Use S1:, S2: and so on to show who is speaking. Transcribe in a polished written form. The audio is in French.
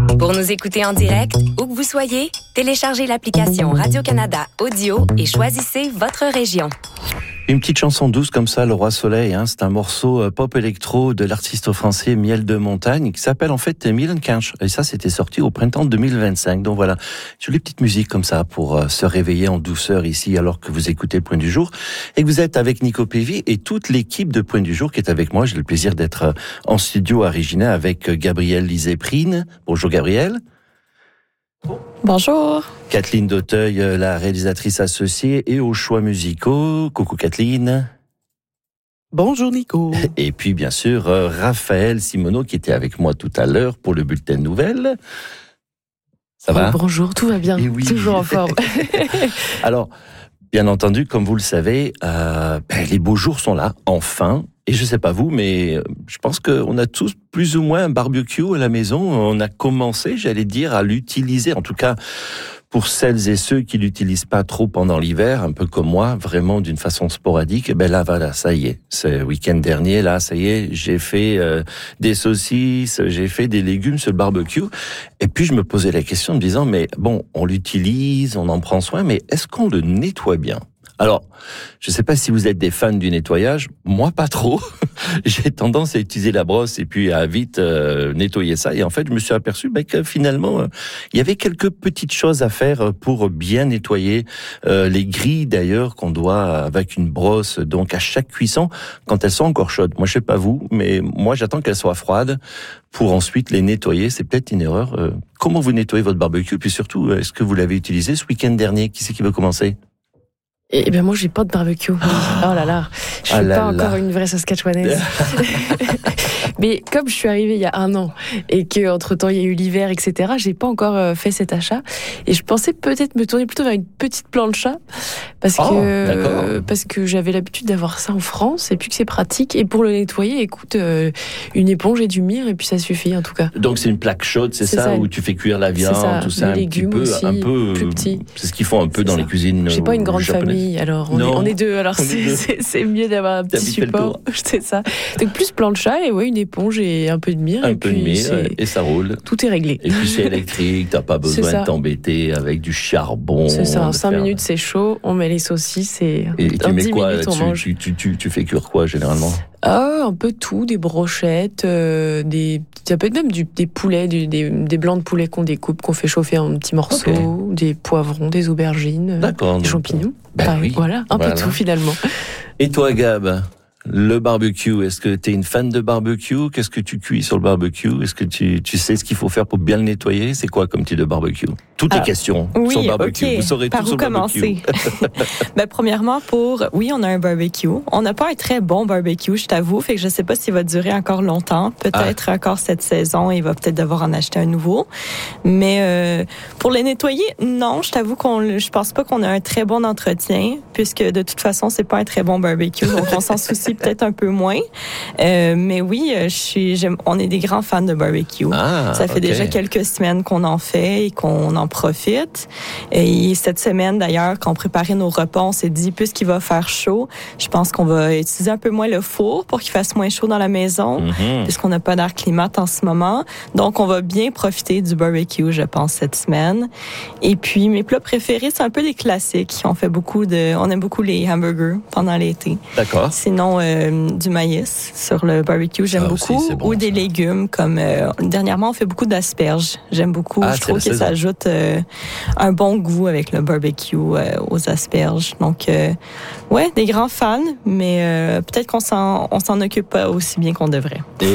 S1: Pour nous écouter en direct, où que vous soyez, téléchargez l'application Radio-Canada Audio et choisissez votre région.
S2: Une petite chanson douce comme ça, Le Roi Soleil, c'est un morceau pop-électro de l'artiste français Miel de Montagne qui s'appelle en fait Mielenkensch. Et ça, c'était sorti au printemps 2025. Donc voilà, jolie petite musique comme ça pour se réveiller en douceur ici alors que vous écoutez Point du Jour et que vous êtes avec Nico Pévy et toute l'équipe de Point du Jour qui est avec moi. J'ai le plaisir d'être en studio à Regina avec Gabrielle Lisée-Prine. Bonjour Gabrielle.
S3: Bonjour.
S2: Kathleen Dauteuil, la réalisatrice associée et aux choix musicaux. Coucou Kathleen.
S4: Bonjour Nico.
S2: Et puis bien sûr Raphaël Simoneau qui était avec moi tout à l'heure pour le bulletin de nouvelles. Ça va ?
S3: Bonjour, tout va bien,
S2: oui.
S3: Toujours en forme.
S2: Alors, bien entendu, comme vous le savez, les beaux jours sont là, enfin. Et je sais pas vous, mais je pense qu'on a tous plus ou moins un barbecue à la maison. On a commencé, j'allais dire, à l'utiliser. En tout cas, pour celles et ceux qui l'utilisent pas trop pendant l'hiver, un peu comme moi, vraiment d'une façon sporadique. Ben là, voilà, ça y est. Ce week-end dernier, là, ça y est, j'ai fait des saucisses, j'ai fait des légumes sur le barbecue. Et puis je me posais la question en me disant, mais bon, on l'utilise, on en prend soin, mais est-ce qu'on le nettoie bien ? Alors, je ne sais pas si vous êtes des fans du nettoyage, moi pas trop. J'ai tendance à utiliser la brosse et puis à vite nettoyer ça. Et en fait, je me suis aperçu que finalement, il y avait quelques petites choses à faire pour bien nettoyer les grilles d'ailleurs qu'on doit avec une brosse. Donc à chaque cuisson, quand elles sont encore chaudes. Moi, je sais pas vous, mais moi j'attends qu'elles soient froides pour ensuite les nettoyer. C'est peut-être une erreur. Comment vous nettoyez votre barbecue ? Puis surtout, est-ce que vous l'avez utilisé ce week-end dernier ? Qui c'est qui veut commencer ?
S3: Eh bien, moi, j'ai pas de barbecue. Oh là là. Je suis pas encore une vraie Saskatchewanaise. Mais comme je suis arrivée il y a 1 an et que entre temps il y a eu l'hiver, etc., j'ai pas encore fait cet achat. Et je pensais peut-être me tourner plutôt vers une petite plancha parce que j'avais l'habitude d'avoir ça en France et puis que c'est pratique. Et pour le nettoyer, écoute, une éponge et du mire et puis ça suffit en tout cas.
S2: Donc c'est une plaque chaude, c'est ça où tu fais cuire la viande, tout ça,
S3: les légumes
S2: un petit peu,
S3: aussi,
S2: un peu
S3: plus petits.
S2: C'est ce qu'ils font un peu dans les cuisines.
S3: J'ai pas une grande
S2: japonaises.
S3: Famille, alors on est 2, alors c'est mieux d'avoir un petit support. C'est ça. Donc plus plancha et une éponge et un peu de mire.
S2: Et ça roule.
S3: Tout est réglé.
S2: Et puis c'est électrique, t'as pas besoin de t'embêter avec du charbon.
S3: C'est ça, en 5 minutes c'est chaud, on met les saucisses et
S2: tu mets quoi
S3: minutes, on mange.
S2: Tu fais cuire quoi généralement ?
S3: Un peu tout, des brochettes, ça peut être même des poulets, des blancs de poulet qu'on découpe, qu'on fait chauffer en petits morceaux, des poivrons, des aubergines, des champignons. Voilà, un peu tout finalement.
S2: Et toi Gab, le barbecue, est-ce que tu es une fan de barbecue ? Qu'est-ce que tu cuis sur le barbecue ? Est-ce que tu sais ce qu'il faut faire pour bien le nettoyer ? C'est quoi comme type de barbecue ? Toutes les questions sur le barbecue.
S5: Okay.
S2: Vous saurez
S5: par
S2: tout sur le barbecue.
S5: Premièrement, oui, on a un barbecue. On n'a pas un très bon barbecue, je t'avoue, fait que je sais pas s'il va durer encore longtemps. Peut-être encore cette saison, il va peut-être devoir en acheter un nouveau. Mais pour les nettoyer, non, je t'avoue je pense pas qu'on a un très bon entretien, puisque de toute façon, c'est pas un très bon barbecue, donc on s'en soucie peut-être un peu moins. Mais oui, on est des grands fans de barbecue. Ça fait déjà quelques semaines qu'on en fait et qu'on en profite. Et cette semaine, d'ailleurs, quand on préparait nos repas, on s'est dit, puisqu'il va faire chaud, je pense qu'on va utiliser un peu moins le four pour qu'il fasse moins chaud dans la maison, puisqu'on n'a pas d'air climat en ce moment. Donc, on va bien profiter du barbecue, je pense, cette semaine. Et puis, mes plats préférés, c'est un peu des classiques. On aime beaucoup les hamburgers pendant l'été.
S2: D'accord.
S5: Sinon, du maïs sur le barbecue, j'aime beaucoup.
S2: Aussi, bon,
S5: ou des légumes, comme dernièrement, on fait beaucoup d'asperges. J'aime beaucoup. Je trouve que ça ajoute un bon goût avec le barbecue aux asperges. Donc, des grands fans, mais peut-être qu'on s'en occupe pas aussi bien qu'on devrait.